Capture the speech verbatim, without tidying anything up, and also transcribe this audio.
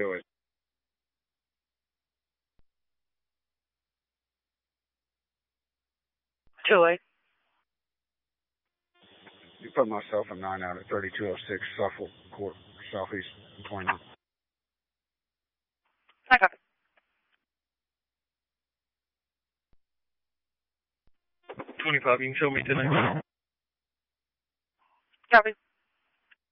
to it. two eight. You put myself in nine out of thirty-two oh six Suffolk Court, Southeast twenty. I copy. twenty-five, you can show me tonight. Copy.